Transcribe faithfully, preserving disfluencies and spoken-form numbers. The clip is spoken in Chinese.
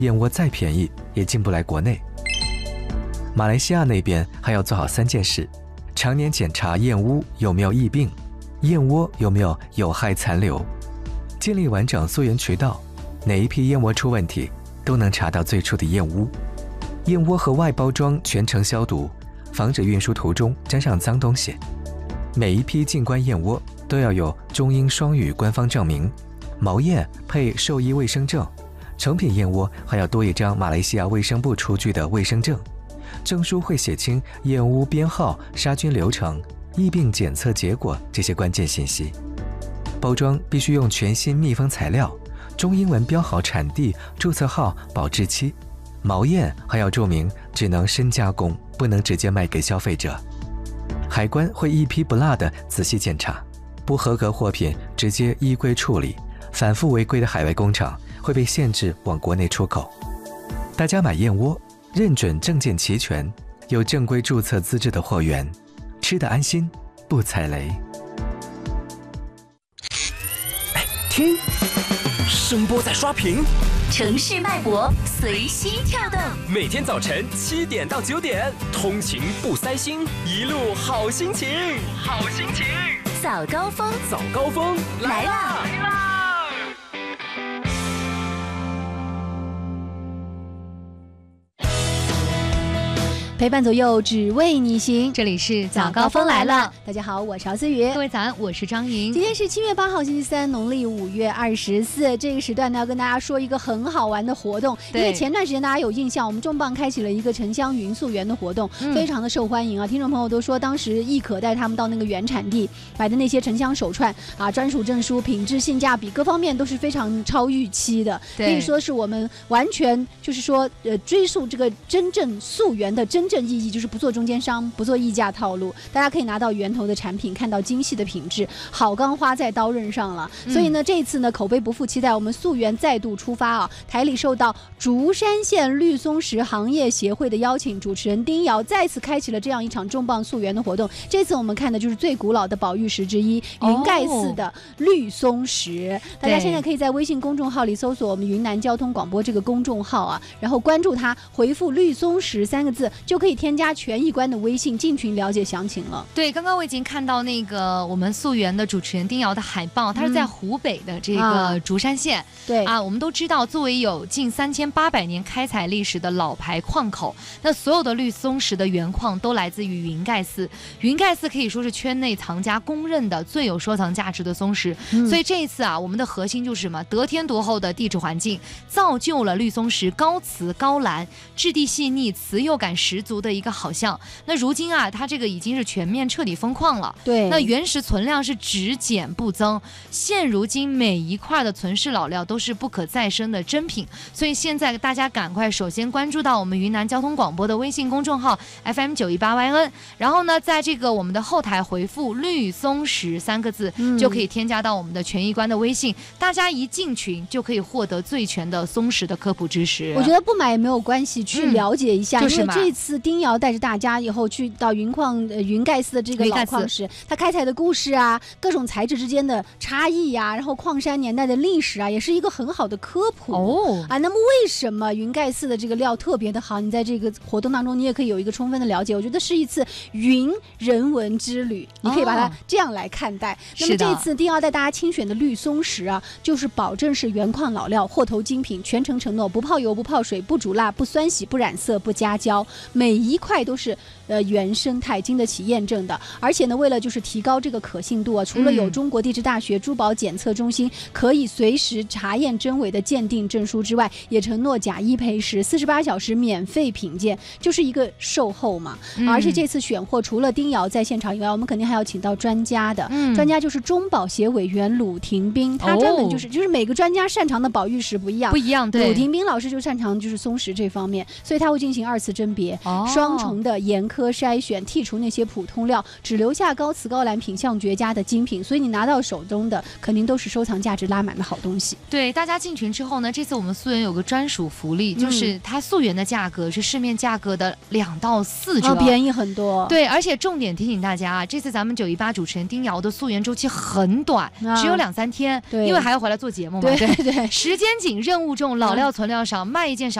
燕窝再便宜也进不来国内。马来西亚那边还要做好三件事：常年检查燕屋有没有疫病，燕窝有没有有害残留，建立完整溯源渠道，哪一批燕窝出问题都能查到最初的燕屋。燕窝和外包装全程消毒，防止运输途中沾上脏东西。每一批进关燕窝都要有中英双语官方证明，毛燕配兽医卫生证，成品燕窝还要多一张马来西亚卫生部出具的卫生证。证书会写清燕屋编号、杀菌流程、疫病检测结果这些关键信息。包装必须用全新密封材料，中英文标好产地、注册号、保质期。毛燕还要注明只能深加工，不能直接卖给消费者。海关会一批不落地仔细检查，不合格货品直接依规处理，反复违规的海外工厂会被限制往国内出口。大家买燕窝，认准证件齐全、有正规注册资质的货源，吃得安心，不踩雷。 哎，听，声波在刷屏， 城市脉搏随心跳动。 每天早晨七点到九点，通勤不塞心，一路好心情，好心情。 早高峰， 早高峰来啦！来啦！ 陪伴左右，只为你行。 这里是早高峰来了， 大家好，我是曹思雨。 各位早安，我是张莹。 今天是七月八号，星期三，农历五月二十四。这个时段呢，要跟大家说一个很好玩的活动。因为前段时间大家有印象，我们重磅开启了一个城乡云溯源的活动，嗯、非常的受欢迎啊！听众朋友都说，当时亦可带他们到那个原产地买的那些城乡手串啊，专属证书、品质、性价比各方面都是非常超预期的，可以说是我们完全就是说呃追溯这个真正溯源的真正意义，就是不做中间商，不做溢价套路，大家可以拿到源头的产品，看到精细的品质，好钢花在刀刃上了。嗯、所以呢，这一次呢，口碑不负期待，我们溯源再度出发啊！台里受到竹山县绿松石行业协会的邀请，主持人丁瑶再次开启了这样一场重磅溯源的活动。这次我们看的就是最古老的宝玉石之一——云盖寺的绿松石。哦、大家现在可以在微信公众号里搜索我们云南交通广播这个公众号啊，然后关注它，回复绿松石三个字，就可以添加权益观的微信进群了解详情了。 对，刚刚我已经看到那个我们溯源的主持人丁瑶的海报，他是在湖北的这个竹山县。嗯、 对啊，我们都知道，作为有近三千八百年开采历史的老牌矿口，那所有的绿松石的原矿都来自于云盖寺。云盖寺可以说是圈内藏家公认的最有收藏价值的松石。嗯、所以这一次啊，我们的核心就是什么？得天独厚的地质环境，造就了绿松石高瓷高蓝、质地细腻、瓷釉感十足的一个好像。那如今啊，它这个已经是全面彻底封矿了。 对， 那原石存量是只减不增，现如今每一块的存世老料都是不可再生的珍品。所以现在大家赶快首先关注到我们云南交通广播的微信公众号 F M 九一八 Y N， 然后呢，在这个我们的后台回复绿松石三个字，嗯、就可以添加到我们的权益观的微信。大家一进群就可以获得最全的松石的科普知识。 我觉得不买也没有关系，去了解一下。 嗯、就是因为这次丁瑶带着大家以后去到云矿、呃、云盖寺的这个老矿石，它开采的故事啊，各种材质之间的差异啊，然后矿山年代的历史啊，也是一个很好的科普哦啊。那么为什么云盖寺的这个料特别的好？你在这个活动当中，你也可以有一个充分的了解。我觉得是一次云人文之旅，你可以把它这样来看待。哦、那么这次丁瑶带大家亲选的绿松石啊，就是保证是原矿老料，货头精品，全程承诺不泡油、不泡水、不煮辣、不酸洗、不染色、不加胶，每一块都是呃原生态，经得起验证的。而且呢，为了就是提高这个可信度啊，除了有中国地质大学珠宝检测中心可以随时查验真伪的鉴定证书之外，也承诺假一赔十，四十八小时免费品鉴，就是一个售后嘛。嗯、而且这次选货除了丁瑶在现场以外，我们肯定还要请到专家的，嗯、专家就是中保协委员鲁廷斌，他专门就是、哦、就是每个专家擅长的宝玉石不一样， 不一样。对， 鲁廷斌老师就擅长就是松石这方面，所以他会进行二次甄别。哦、 哦、 双重的严苛筛选，剔除那些普通料，只留下高瓷高蓝、品相绝佳的精品。所以你拿到手中的肯定都是收藏价值拉满的好东西。 对，大家进群之后呢，这次我们溯源有个专属福利，就是它溯源的价格是市面价格的两到四折， 哦，便宜很多。 对，而且重点提醒大家啊，这次咱们九一八主持人丁瑶的溯源周期很短，啊、只有两三天，因为还要回来做节目嘛。 对对对， 时间紧，任务重，老料存料少，卖一件少。